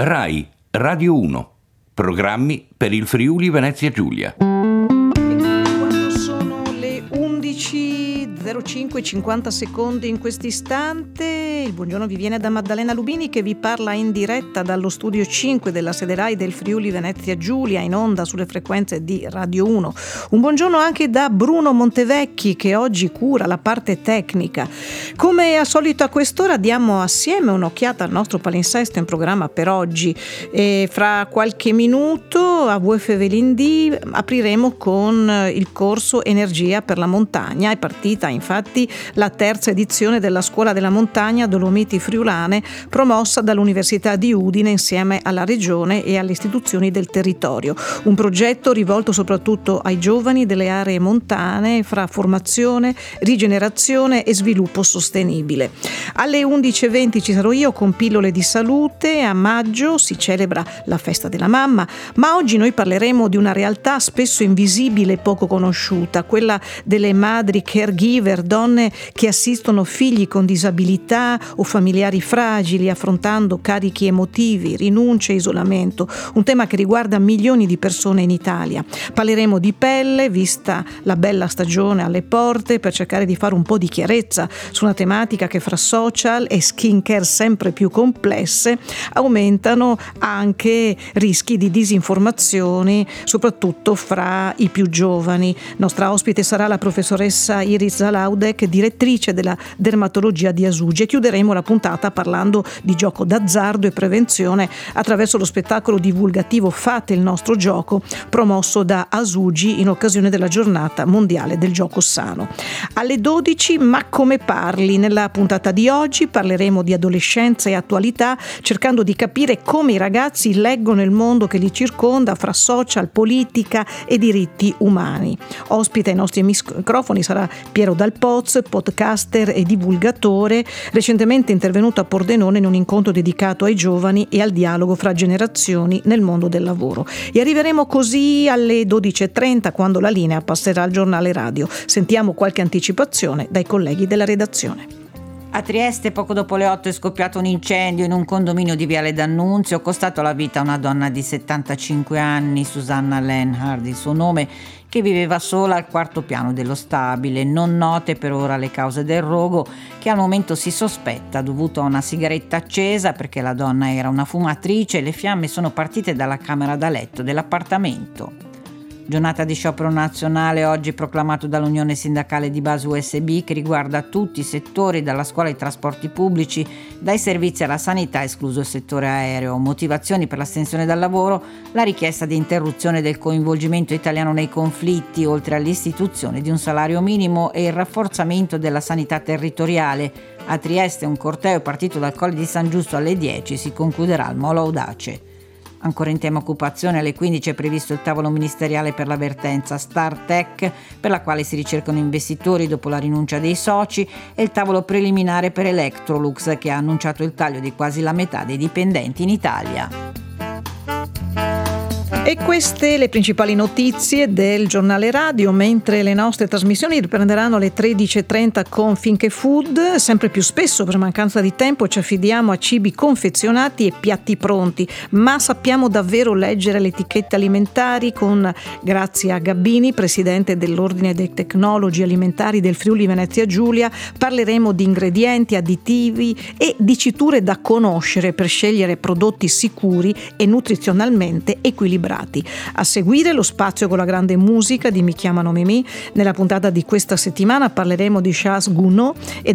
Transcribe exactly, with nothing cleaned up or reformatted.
Rai Radio uno. Programmi per il Friuli Venezia Giulia. Quando sono le undici e zero cinque cinquanta secondi in quest'istante, il buongiorno vi viene da Maddalena Lubini, che vi parla in diretta dallo studio cinque della sede Rai del Friuli Venezia Giulia, in onda sulle frequenze di Radio uno. Un buongiorno anche da Bruno Montevecchi, che oggi cura la parte tecnica. Come al solito a quest'ora diamo assieme un'occhiata al nostro palinsesto in programma per oggi, e fra qualche minuto a V F Velindì apriremo con il corso Energia per la montagna. È partita infatti la terza edizione della Scuola della Montagna Dolomiti Friulane, promossa dall'Università di Udine insieme alla Regione e alle istituzioni del territorio. Un progetto rivolto soprattutto ai giovani delle aree montane, fra formazione, rigenerazione e sviluppo sostenibile. Alle undici e venti ci sarò io con pillole di salute. A maggio si celebra la festa della mamma, ma oggi noi parleremo di una realtà spesso invisibile e poco conosciuta, quella delle madri caregiver, donne che assistono figli con disabilità o familiari fragili, affrontando carichi emotivi, rinunce e isolamento, un tema che riguarda milioni di persone in Italia. Parleremo di pelle, vista la bella stagione alle porte, per cercare di fare un po' di chiarezza su una tematica che fra social e skincare sempre più complesse aumentano anche rischi di disinformazioni, soprattutto fra i più giovani. Nostra ospite sarà la professoressa Iris Zalaudek, direttrice della dermatologia di Asugi, e chiuderemo la puntata parlando di gioco d'azzardo e prevenzione attraverso lo spettacolo divulgativo Fate il nostro gioco, promosso da Asugi in occasione della giornata mondiale del gioco sano. Alle dodici Ma come parli? Nella puntata di oggi parleremo di adolescenza e attualità, cercando di capire come i ragazzi leggono il mondo che li circonda, fra social, politica e diritti umani. Ospite ai nostri microfoni sarà Piero Dal Poz, podcaster e divulgatore, recentemente intervenuto a Pordenone in un incontro dedicato ai giovani e al dialogo fra generazioni nel mondo del lavoro. E arriveremo così alle dodici e trenta, quando la linea passerà al giornale radio. Sentiamo qualche anticipazione dai colleghi della redazione. A Trieste, poco dopo le otto, è scoppiato un incendio in un condominio di Viale D'Annunzio, costato la vita a una donna di settantacinque anni, Susanna Lenhard, il suo nome, che viveva sola al quarto piano dello stabile. Non note per ora le cause del rogo, che al momento si sospetta dovuto a una sigaretta accesa, perché la donna era una fumatrice e le fiamme sono partite dalla camera da letto dell'appartamento. Giornata di sciopero nazionale oggi proclamato dall'Unione Sindacale di Base U S B, che riguarda tutti i settori, dalla scuola ai trasporti pubblici, dai servizi alla sanità, escluso il settore aereo. Motivazioni per l'astensione dal lavoro: la richiesta di interruzione del coinvolgimento italiano nei conflitti, oltre all'istituzione di un salario minimo e il rafforzamento della sanità territoriale. A Trieste un corteo partito dal Colle di San Giusto alle dieci si concluderà al Molo Audace. Ancora in tema occupazione, alle quindici è previsto il tavolo ministeriale per la vertenza Startech, per la quale si ricercano investitori dopo la rinuncia dei soci, e il tavolo preliminare per Electrolux, che ha annunciato il taglio di quasi la metà dei dipendenti in Italia. E queste le principali notizie del giornale radio, mentre le nostre trasmissioni riprenderanno alle tredici e trenta con Finché Food. Sempre più spesso, per mancanza di tempo, ci affidiamo a cibi confezionati e piatti pronti, ma sappiamo davvero leggere le etichette alimentari? Con Grazia Gabbini, presidente dell'Ordine dei Tecnologi Alimentari del Friuli Venezia Giulia, parleremo di ingredienti, additivi e diciture da conoscere per scegliere prodotti sicuri e nutrizionalmente equilibrati. A seguire lo spazio con la grande musica di Mi chiamano Mimì. Nella puntata di questa settimana parleremo di Charles Gounod e